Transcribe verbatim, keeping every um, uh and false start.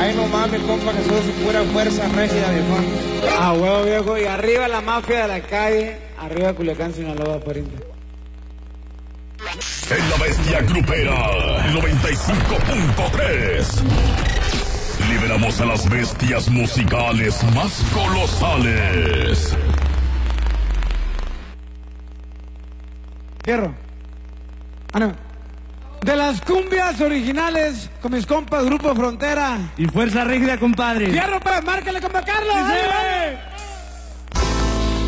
Ay, no mames, compa, que sos pura fuerza rígida, viejo. Ah, huevo, viejo. Y arriba la mafia de la calle. Arriba Culiacán, Sinaloa, pariente. En la bestia grupera, noventa y cinco punto tres. Liberamos a las bestias musicales más colosales. Fierro. Ah, no. De las cumbias originales con mis compas Grupo Frontera. Y Fuerza Rígida, compadre. Fierro, pues, márcale, compa Carlos. ¡Sí!